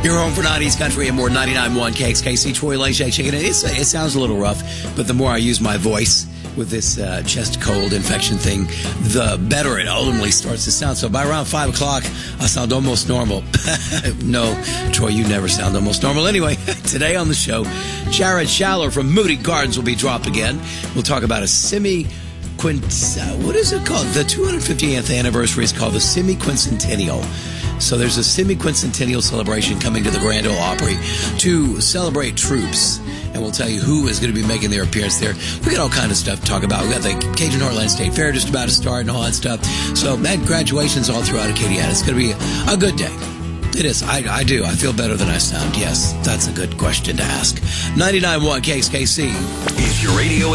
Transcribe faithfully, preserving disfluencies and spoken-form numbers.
You're home for nineties country and more. Ninety-nine point one K X K C. Troy Leger checking in. It's, it sounds a little rough, but the more I use my voice with this uh, chest cold infection thing, the better it ultimately starts to sound. So by around five o'clock, I sound almost normal. No, Troy, you never sound almost normal. Anyway, today on the show, Jared Schaller from Moody Gardens will be dropped again. We'll talk about a semi quint. Uh, what is it called? The two hundred fiftieth anniversary is called the semi-quincentennial. So there's a semi-quincentennial celebration coming to the Grand Ole Opry to celebrate troops. And we'll tell you who is going to be making their appearance there. We got all kind of stuff to talk about. We got the Cajun Heartland State Fair just about to start and all that stuff. So, man, graduations all throughout Acadiana. It's going to be a good day. It is. I, I do. I feel better than I sound. Yes, that's a good question to ask. ninety-nine point one K X K C. Is your radio